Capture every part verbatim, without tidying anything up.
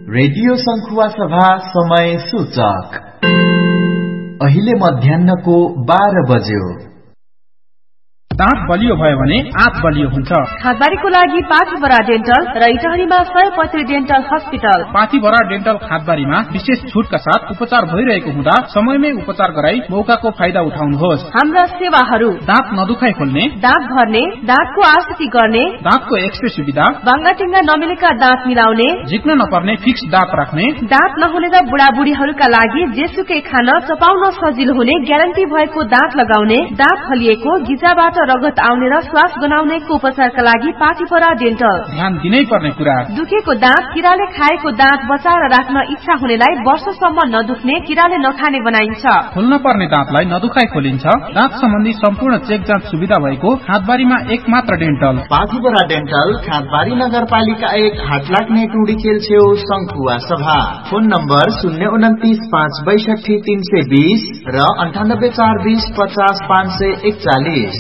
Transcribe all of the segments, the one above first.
Radio सङ्खुवा सभा समय सूचक अहिले मध्याह्नको बाह्र बज्यो। दाँत बलियो भयो भने आँत बलियो हुन्छ। खादबारीको लागि पाथीभरा डेन्टल र इटहरीमा सयपत्री डेन्टल हस्पिटल। पाथीभरा डेन्टल खादबारीमा विशेष छुटका साथ उपचार भइरहेको हुँदा समयमै उपचार गराई मौकाको फाइदा उठाउनुहोस्। हाम्रा सेवाहरू दाँत नदुखाइ खोल्ने, दाँत भर्ने, दाँतको आकृति गर्ने, दाँतको एक्सरे सुविधा, बाङ्गाटिङ्गा नमिलेका दाँत मिलाउने, झिक्न नपर्ने फिक्स दाँत राख्ने, दाँत नहुने बुढाबुढीहरूका लागि जेसुकै खान चपाउन सजिलो हुने ग्यारेन्टी भएको दाँत लगाउने, दाँत फलिएको, गिजाबाट रगत आउने र श्वास गनाउनेको उपचारका लागि पाथीभरा डेन्टल। ध्यान दिनै पर्ने कुरा, दुखेको दाँत, किराले खाएको दाँत बचाएर राख्न इच्छा हुनेलाई वर्षसम्म नदुख्ने, किराले नखाने बनाइन्छ। खोल्न पर्ने दाँतलाई नदुखाइ खोलिन्छ। दाँत सम्बन्धी सम्पूर्ण चेक जाँच सुविधा भएको खादबारीमा एक मात्र डेन्टल। पाथीभरा डेन्टल, खादबारी नगरपालिका एक, हाट लाग्ने टुडी खेल छेउ, सङ्खुवा सभा। फोन नम्बर शून्य उन्तिस पाँच बैसठी तीन सय बीस र अन्ठानब्बे चार बीस पचास पाँच सय एकचालिस।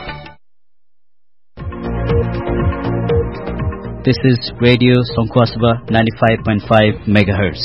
This is Radio Songkhwa Sabha ninety-five point five megahertz.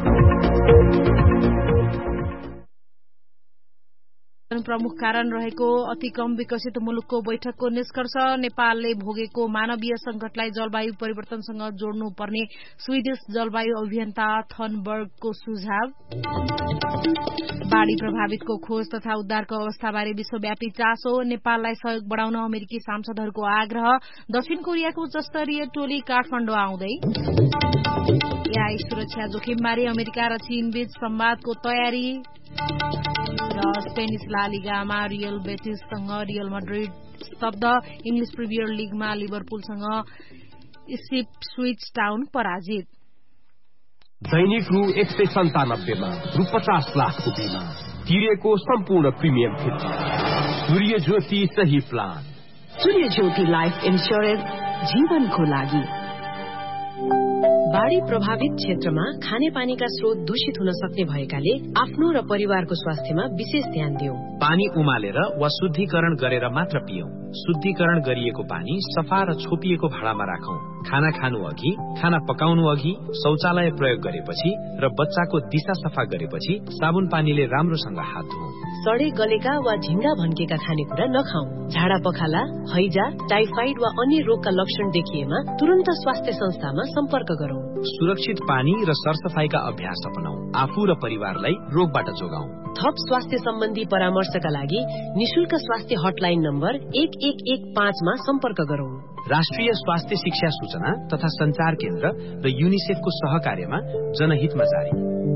प्रमुख कारण रहेको अति कम विकसित मुलुकको बैठकको निष्कर्ष, नेपालले भोगेको मानवीय संकटलाई जलवायु परिवर्तनसँग जोड्नुपर्ने स्वीडिश जलवायु अभियन्ता थनबर्गको सुझाव, बाढ़ी प्रभावितको खोज तथा उद्धारको अवस्थाबारे विश्वव्यापी चासो, नेपाललाई सहयोग बढ़ाउन अमेरिकी सांसदहरूको आग्रह, दक्षिण कोरियाको उच्चस्तरीय टोली काठमाडौँ आउँदै, एआई सुरक्षा जोखिमबारे अमेरिका र चीनबीच संवादको तयारी र स्पेनिस ला लिगामा रियल बेटिससँग रियल मड्रिड स्तब्ध, इंग्लिश प्रिमियर लीगमा लिभरपुलसँग इप्सविच टाउन पराजित। दैनिक रु एक सय सन्तानब्बेमा रु पचास लाखको बिमा तिरेको सम्पूर्ण प्रिमियम फिर्ती। सूर्य ज्योति सही प्लान। सूर्य ज्योति लाइफ इन्स्योरेन्स, जीवनको लागि। बाढ़ी प्रभावित क्षेत्रमा खानेपानीका स्रोत दूषित हुन सक्ने भएकाले आफ्नो र परिवारको स्वास्थ्यमा विशेष ध्यान दियौं। पानी उमालेर वा शुद्धिकरण गरेर मात्र पियौं। शुद्धिकरण गरिएको पानी सफा र छोपिएको भाँडामा राखौं। खाना खानु अघि, खाना पकाउनु अघि, शौचालय प्रयोग गरेपछि र बच्चाको दिशा सफा गरेपछि साबुन पानीले राम्रोसँग हात धुऔं। सडे गलेका वा झिंगा भन्केका खानेकुरा नखाऊ। झाडा पखाला, हैजा, टाइफाइड वा अन्य रोगका लक्षण देखिएमा तुरन्त स्वास्थ्य संस्थामा सम्पर्क गरौं। सुरक्षित पानी र सरसफाईका अभ्यास अपनाऊ। आफू र परिवारलाई रोगबाट जोगाऊ। थप स्वास्थ्य सम्बन्धी परामर्शका लागि निशुल्क स्वास्थ्य हटलाइन नम्बर एक एक एक पाँच मा सम्पर्क गरौं। राष्ट्रिय स्वास्थ्य शिक्षा सूचना तथा संचार केन्द्र र युनिसेफको सहकार्यमा जनहितमा जारी।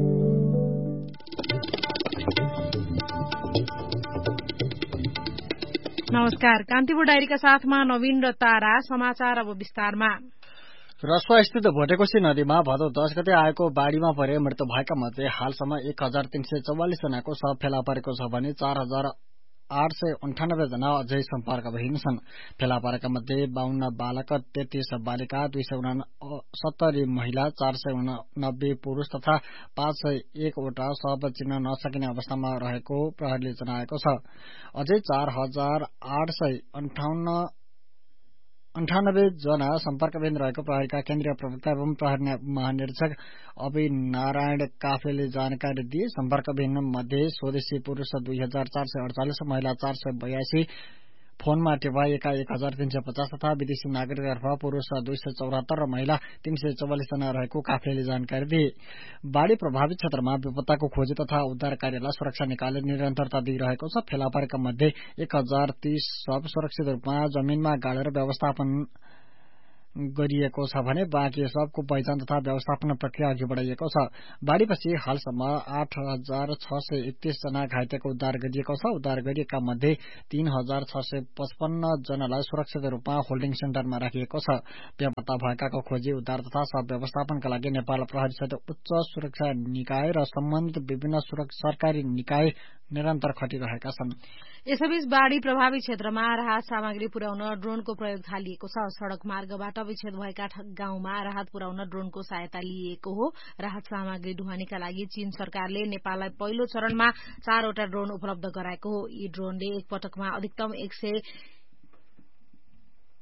नमस्कार, कान्तिपुर डायरीका साथमा नवीन र तारा। समाचार अब विस्तारमा। रसुवा स्थित भोटेकोशी नदीमा भदौ दस गते आएको बाढ़ीमा परे मृत्यु भएका मध्ये हालसम्म एक हजार तीन सय चौवालिस जनाको शव फेला परेको छ भने चार हजार आठ सय अन्ठानब्बे जना अझै सम्पर्कविहीन छन्। फेला परेका मध्ये बाहन्न बालक, तेत्तीस बालिका, दुई सय सत्तरी महिला, चार सय उनानब्बे पुरूष तथा पाँच सय एकवटा शव चिन्न नसकिने अवस्थामा रहेको प्रहरीले जनाएको छ। अझै चार हजार आठ सय अन्ठाउन्न अन्ठानब्बे जना सम्पर्कविहीन रहेको प्रहरीका केन्द्रीय प्रवक्ता एवं प्रहरी महानिरीक्षक अभि नारायण काफलेले जानकारी दिए। सम्पर्कविहीन मध्ये स्वदेशी पुरूष दुई हजार चार सय अडचालिस, महिला चार सय बयासी, फोनमा टिपाइएका एक हजार तीन सय पचास तथा विदेशी नागरिकतर्फ पुरूष दुई सय चौरात्तर र महिला तीन सय चौवालिस जना रहेको काफलेले जानकारी दिए। बाढ़ी प्रभावित क्षेत्रमा विपत्ताको खोजी तथा उद्धार कार्यलाई सुरक्षा निकायले निरन्तरता दिइरहेको छ। फेला परेका मध्ये एक हजार तीस शव सुरक्षित रूपमा जमीनमा गाडेर व्यवस्थापन गरिएको छ भने बाँकी सबको पहिचान तथा व्यवस्थापन प्रक्रिया अघि बढाइएको छ। बाढ़ीपछि हालसम्म आठ हजार छ सय एकतीस जना घाइतेको उद्धार गरिएको छ। उद्धार गरिएका मध्ये तीन हजार छ सय पचपन्न जनालाई सुरक्षित रूपमा होल्डिङ सेन्टरमा राखिएको छ। बेपत्ता भएकाको खोजी, उद्धार तथा शव व्यवस्थापनका लागि नेपाल प्रहरीसहित उच्च सुरक्षा निकाय र सम्बन्धित विभिन्न सरकारी निकाय निरन्तर खटिरहेका छन्। यसैबीच बाढ़ी प्रभावित क्षेत्रमा राहत सामग्री पुर्याउन ड्रोनको प्रयोग थालिएको छ। सड़क मार्गबाट विच्छेद भएका गाउँमा राहत पुर्याउन ड्रोनको सहायता लिएको हो। राहत सामग्री ढुवानीका लागि चीन सरकारले नेपाललाई पहिलो चरणमा चारवटा ड्रोन उपलब्ध गराएको हो। यी ड्रोनले एक पटकमा अधिकतम एक सय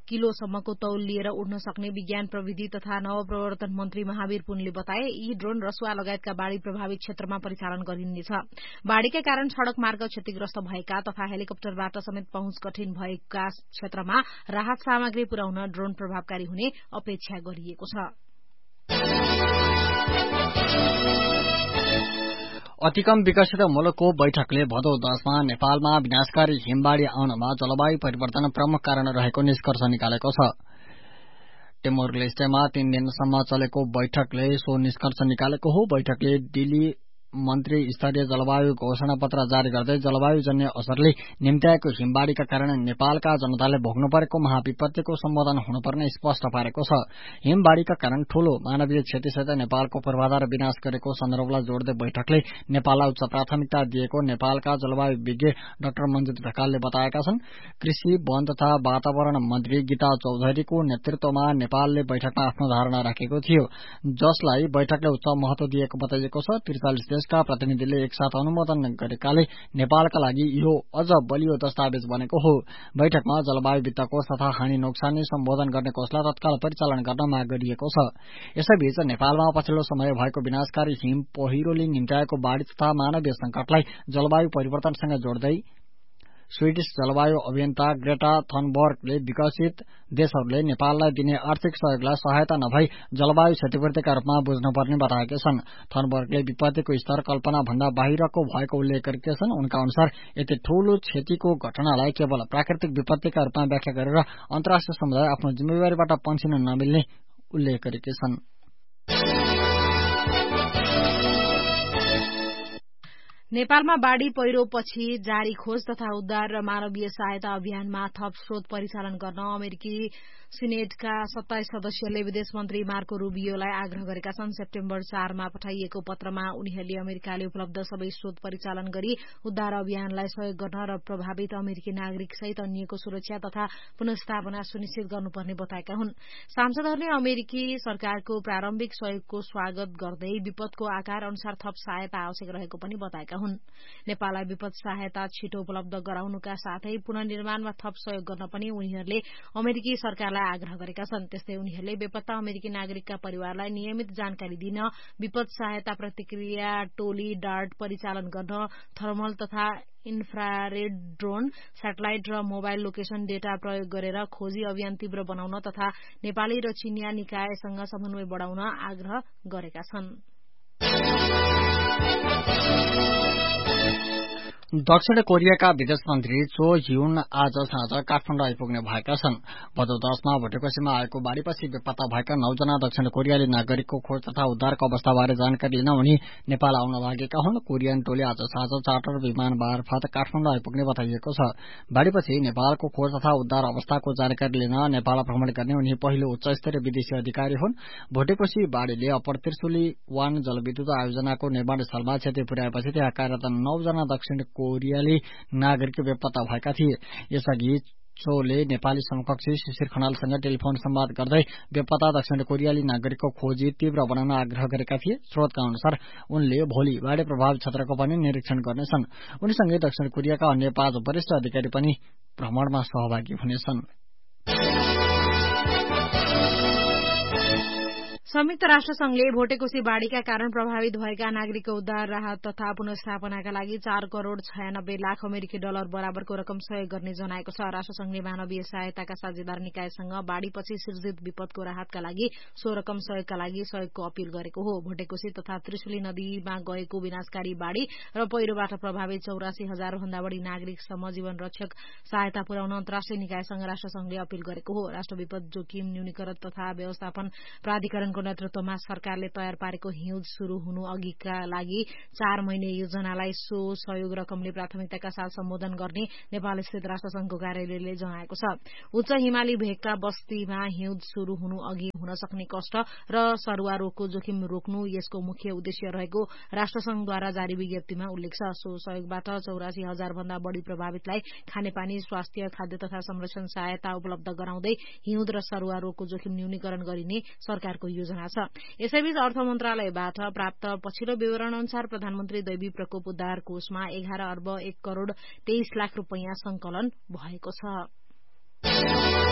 किलोसम्मको तौल लिएर उड्न सक्ने विज्ञान प्रविधि तथा नवप्रवर्तन मन्त्री महावीर पुनले बताए यी ड्रोन रसुवा लगायतका बाढ़ी प्रभावित क्षेत्रमा परिचालन गरिनेछ। बाढ़ीका कारण सड़क मार्ग क्षतिग्रस्त भएका तथा हेलिकप्टरबाट समेत पहुँच कठिन भएका क्षेत्रमा राहत सामग्री पुर्याउन ड्रोन प्रभावकारी हुने अपेक्षा गरिएको छ। अतिकम विकसित मुलुकको बैठकले भदौ दशमा नेपालमा विनाशकारी हिमबाढ़ी आउनमा जलवायु परिवर्तन प्रमुख कारण रहेको निष्कर्ष निकालेको छ। टिमोर लेस्टेमा तीन दिनसम्म चलेको बैठकले सो निष्कर्ष निकालेको हो। बैठकले दिल्ली मन्त्री स्तरीय जलवायु घोषणा पत्र जारी गर्दै जलवायुजन्य असरले निम्त्याएको हिमबाढ़ीका कारण नेपालका जनताले भोग्नु परेको महाविपत्तिको सम्बोधन हुनुपर्ने स्पष्ट पारेको छ। हिमबाढ़ीका कारण ठूलो मानवीय क्षतिसहित नेपालको पूर्वाधार विनाश गरेको सन्दर्भलाई जोड्दै बैठकले नेपाललाई उच्च प्राथमिकता दिएको नेपालका जलवायु विज्ञ डाक्टर मन्जित ढकालले बताएका छन्। कृषि वन तथा वातावरण मन्त्री गीता चौधरीको नेतृत्वमा नेपालले बैठकमा आफ्नो धारणा राखेको थियो, जसलाई बैठकले उच्च महत्व दिएको बताइएको छ। त्रिचालिस देशका प्रतिनिधिले एकसाथ अनुमोदन गरेकाले नेपालका लागि यो अझ बलियो दस्तावेज बनेको हो। बैठकमा जलवायु वित्तकोष तथा हानि नोक्सानी सम्बोधन गर्ने कोषलाई तत्काल परिचालन गर्न माग गरिएको छ। यसैबीच नेपालमा पछिल्लो समय भएको विनाशकारी हिम पहिरोले निम्त्याएको बाढ़ी तथा मानवीय संकटलाई जलवायु परिवर्तनसँग जोड्दै स्वीडिश जलवायु अभियन्ता ग्रेटा थनबर्गले विकसित देशहरूले नेपाललाई दिने आर्थिक सहयोगलाई सहायता नभई जलवायु क्षतिपूर्तिका रूपमा बुझ्नुपर्ने बताएका छन्। थनबर्गले विपत्तिको स्तर कल्पना भन्दा बाहिरको भएको उल्लेख गरेका छन्। उनका अनुसार यति ठूलो क्षतिको घटनालाई केवल प्राकृतिक विपत्तिका रूपमा व्याख्या गरेर अन्तर्राष्ट्रिय समुदाय आफ्नो जिम्मेवारीबाट पन्छिन नमिल्ने उल्लेख गरेका छन्। नेपालमा बाढ़ी पहिरोपछि जारी खोज तथा उद्धार र मानवीय सहायता अभियानमा थप स्रोत परिचालन गर्न अमेरिकी सिनेटका सत्ताइस सदस्यले विदेश मन्त्री मार्को रूबियोलाई आग्रह गरेका छन्। सेप्टेम्बर चारमा पठाइएको पत्रमा उनीहरूले अमेरिकाले उपलब्ध सबै स्रोत परिचालन गरी उद्धार अभियानलाई सहयोग गर्न र प्रभावित अमेरिकी नागरिक सहित अन्यको सुरक्षा तथा पुनर्स्थापना सुनिश्चित गर्नुपर्ने बताएका हुन्। सांसदहरूले अमेरिकी सरकारको प्रारम्भिक सहयोगको स्वागत गर्दै विपदको आकार अनुसार थप सहायता आवश्यक रहेको पनि बताएका हुन्। नेपाललाई विपद सहायता छिटो उपलब्ध गराउनुका साथै पुनर्निर्माणमा थप सहयोग गर्न पनि उनीहरूले अमेरिकी सरकारलाई आग्रह गरेका छन्। त्यस्तै उनीहरूले बेपत्ता अमेरिकी नागरिकका परिवारलाई नियमित जानकारी दिन विपद सहायता प्रतिक्रिया टोली डार्ट परिचालन गर्न थर्मल तथा इन्फ्रारेड ड्रोन सेटेलाइट र मोबाइल लोकेशन डेटा प्रयोग गरेर खोजी अभियान तीव्र बनाउन तथा नेपाली र चीनिया निकायसँग समन्वय बढ़ाउन आग्रह गरेका छन्। दक्षिण कोरियाका विदेश मन्त्री चो ह्युन आज साँझ काठमाडौँ आइपुग्ने भएका छन्। भदौ दशमा भुटेकोसीमा आएको बाढ़ीपछि बेपत्ता भएका नौजना दक्षिण कोरियाली नागरिकको खोज तथा उद्धारको अवस्थाबारे जानकारी लिन उनी नेपाल आउन लागेका हुन्। कोरियन टोली आज साँझ चार्टर विमान मार्फत काठमाडौँ आइपुग्ने बताइएको छ। बाढ़ीपछि नेपालको खोज तथा उद्धार अवस्थाको जानकारी लिन नेपाल भ्रमण गर्ने उनी पहिलो उच्च स्तरीय विदेशी अधिकारी हुन्। भुटेकोसी बाढ़ीले अप्पर त्रिशुली वान जलविद्युत आयोजनाको निर्माण स्थलमा क्षति पुर्याएपछि त्यहाँ कार्यरत नौजना दक्षिण कोरियाली नागरिक बेपत्ता भएका थिए। यसअघि चोले नेपाली समकक्षी शिशिर खनालसँग टेलिफोन संवाद गर्दै बेपत्ता दक्षिण कोरियाली नागरिकको खोजी तीव्र बनाउन आग्रह गरेका थिए। स्रोतका अनुसार उनले भोलि बाढ़ी प्रभावित क्षेत्रको पनि निरीक्षण गर्नेछन्। उनीसँगै दक्षिण कोरियाका अन्य पाँच वरिष्ठ अधिकारी पनि भ्रमणमा सहभागी हुनेछन्। संयुक्त राष्ट्र संघले भोटेकोसी बाढ़ीका कारण प्रभावित भएका नागरिकको उद्धार राहत तथा पुनर्स्थापनाका लागि चार करोड़ छयानब्बे लाख अमेरिकी डलर बराबरको रकम सहयोग गर्ने जनाएको छ। राष्ट्र संघले मानवीय सहायताका साझेदार निकायसँग बाढ़ीपछि सिर्जित विपदको राहतका लागि सो रकम सहयोगका लागि सहयोगको अपील गरेको हो। भोटेकोसी तथा त्रिशुली नदीमा गएको विनाशकारी बाढ़ी र पहिरोबाट प्रभावित चौरासी हजार भन्दा बढ़ी नागरिकसम्म जीवन रक्षक सहायता पुर्याउन अन्तर्राष्ट्रिय निकायसँग राष्ट्र संघले अपील गरेको हो। राष्ट्र विपद जोखिम न्यूनीकरण तथा व्यवस्थापन प्राधिकरणको नेतृत्वमा सरकारले तयार पारेको हिउँद शुरू हुनु अघिका लागि चार महिने योजनालाई सो सहयोग रकमले प्राथमिकताका साथ सम्बोधन गर्ने नेपाल स्थित राष्ट्र संघको कार्यालयले जनाएको छ। उच्च हिमाली भेगका बस्तीमा हिउँद शुरू हुनु अघि हुन सक्ने कष्ट र सरुवा रोगको जोखिम रोक्नु यसको मुख्य उद्देश्य रहेको राष्ट्र संघद्वारा जारी विज्ञप्तिमा उल्लेख छ। सो सहयोगबाट चौरासी हजार भन्दा बढ़ी प्रभावितलाई खानेपानी, स्वास्थ्य, खाद्य तथा संरक्षण सहायता उपलब्ध गराउँदै हिउँद र सरुवा रोगको जोखिम न्यूनीकरण गरिने सरकारको योजना छ। यसैबीच अर्थ मन्त्रालयबाट प्राप्त पछिल्लो विवरण अनुसार प्रधानमन्त्री दैवी प्रकोप उद्धार कोषमा एघार अर्ब एक करोड़ तेइस लाख रूपियाँ संकलन भएको छ।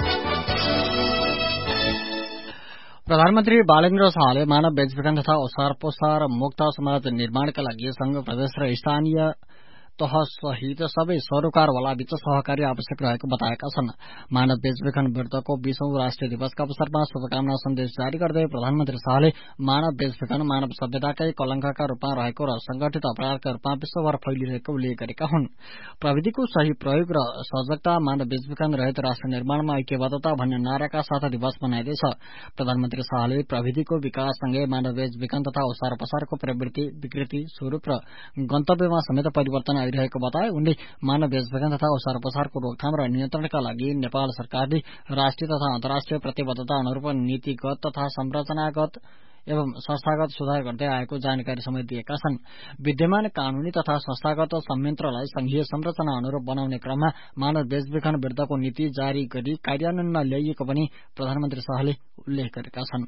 प्रधानमन्त्री बालेन्द्र शाहले मानव बेचबिखन तथा ओसार पोसार मुक्त समाज निर्माणका लागि संघ प्रदेश र स्थानीय तह सहित सबै सरोकारवाला बीच सहकारी आवश्यक रहेको बताएका छन्। मानव बेचबिखन विरुद्धको बीसौं राष्ट्रिय दिवसका अवसरमा शुभकामना सन्देश जारी गर्दै प्रधानमन्त्री शाहले मानव बेचबिखन मानव सभ्यताकै कलंकका रूपमा रहेको र संगठित अपराधका रूपमा विश्वभर फैलिरहेको उल्लेख गरेका हुन्। प्रविधिको सही प्रयोग र सजगता मानव बेचबिखन रहित राष्ट्र निर्माणमा ऐक्यबद्धता भन्ने नाराका साथ दिवस मनाइँदैछ। प्रधानमन्त्री शाहले प्रविधिको विकाससँगै मानव बेचबिखन तथा ओसार पसारको प्रवृत्ति, विकृति, स्वरूप र गन्तव्यमा समेत परिवर्तन आइरहेको बताए। उनले मानव बेचबिखन तथा ओसार पसारको रोकथाम र नियन्त्रणका लागि नेपाल सरकारले राष्ट्रिय तथा अन्तर्राष्ट्रिय प्रतिबद्धता अनुरूप नीतिगत तथा संरचनागत एवं संस्थागत सुधार गर्दै आएको जानकारी समेत दिएका छन्। विद्यमान कानूनी तथा संस्थागत संयन्त्रलाई संघीय संरचना अनुरूप बनाउने क्रममा मानव बेचबिखन विरुद्धको नीति जारी गरी कार्यान्वयनमा ल्याइएको पनि प्रधानमन्त्री शाहले उल्लेख गरेका छन्।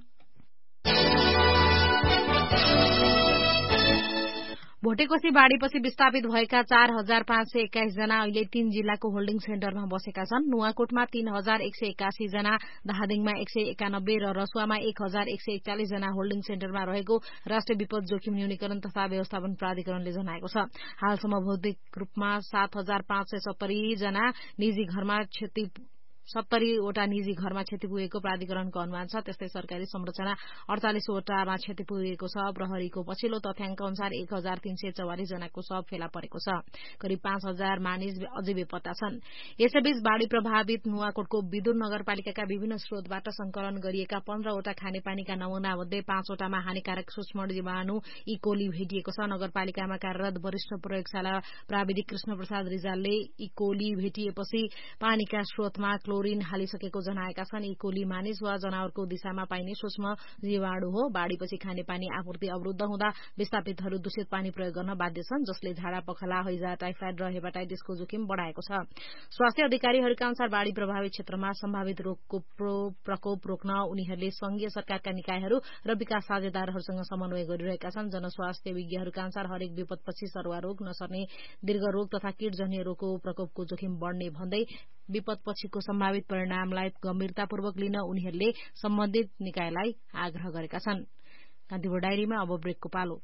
भोटेकोशी बाढ़ीपछि विस्थापित भएका चार हजार पाँच सय एक्काइस जना अहिले तीन जिल्लाको होल्डिङ सेन्टरमा बसेका छन्। नुवाकोटमा तीन हजार एक सय एकासी जना, दाहादिङमा एक सय एकानब्बे र रसुवामा एक हजार एक सय एकचालिस जना होल्डिङ सेन्टरमा रहेको राष्ट्रिय विपद जोखिम न्यूनीकरण तथा व्यवस्थापन प्राधिकरणले जनाएको छ। हालसम्म भौतिक रूपमा सात हजार पाँच सय सत्तरी जना निजी घरमा क्षति सत्तरीवटा निजी घरमा क्षति पुगेको प्राधिकरणको अनुमान छ। त्यस्तै सरकारी संरचना अडचालिसवटामा क्षति पुगेको छ। प्रहरीको पछिल्लो तथ्याङ्क अनुसार एक हजार तीन सय चौवालिस जनाको शव फेला परेको छ। करिब पाँच हजार मानिस अझै बेपत्ता छन्। यसैबीच बाढ़ी प्रभावित नुवाकोटको विदुर नगरपालिकाका विभिन्न स्रोतबाट संकलन गरिएका पन्ध्रवटा खानेपानीका नमूना मध्ये पाँचवटामा हानिकारक सूक्ष्म जीवाणु इकोली भेटिएको छ। नगरपालिकामा कार्यरत वरिष्ठ प्रयोगशाला प्राविधिक कृष्ण प्रसाद रिजालले इकोली भेटिएपछि पानीका स्रोतमा क्लोरिन हालिसकेको जनाएका छन्। इकोली मानिस वा जनावरको दिशामा पाइने सूक्ष्म जीवाणु हो। बाढ़ीपछि खानेपानी आपूर्ति अवरुद्ध हुँदा विस्थापितहरू दूषित पानी प्रयोग गर्न बाध्य छन्, जसले झाडा पखाला, हैजा, टाइफाइड र हेपाटाइटिसको जोखिम बढ़ाएको छ। स्वास्थ्य अधिकारीहरूका अनुसार बाढ़ी प्रभावित क्षेत्रमा सम्भावित रोगको प्रकोप रोक्न उनीहरूले संघीय सरकारका निकायहरू र विकास साझेदारहरूसँग समन्वय गरिरहेका छन्। जनस्वास्थ्य विज्ञहरूका अनुसार हरेक विपदपछि सरुवा रोग, नसर्ने दीर्घ रोग तथा कीटजन्य रोगको प्रकोपको जोखिम बढ़ने भन्दै विपदपछिको सम्भावित परिणामलाई गम्भीरतापूर्वक लिन उनीहरूले सम्बन्धित निकायलाई आग्रह गरेका छन्। कान्तिपुर डायरीमा अब ब्रेकको पालो।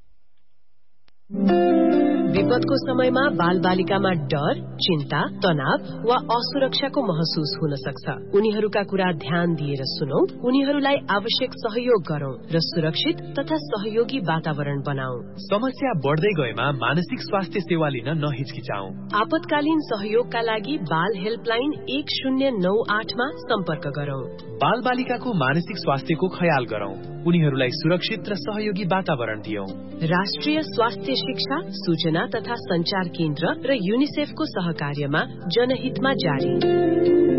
विपदको समयमा बाल बालिकामा डर, चिन्ता, तनाव वा असुरक्षाको महसुस हुन सक्छ। उनीहरूका कुरा ध्यान दिएर सुनौं, उनीहरूलाई आवश्यक सहयोग गरौं र सुरक्षित तथा सहयोगी वातावरण बनाऊ। समस्या बढ़दै गएमा मानसिक स्वास्थ्य सेवा लिन नहिचकिचाऊ। आपतकालीन सहयोगका लागि बाल हेल्पलाइन एक शून्य नौ आठमा सम्पर्क गरौं। बाल बालिकाको मानसिक स्वास्थ्यको ख्याल गरौं, उनीहरूलाई सुरक्षित र सहयोगी वातावरण दियौं। राष्ट्रिय स्वास्थ्य शिक्षा, सूचना तथा संचार केन्द्र र युनिसेफको सहकार्यमा जनहितमा जारी।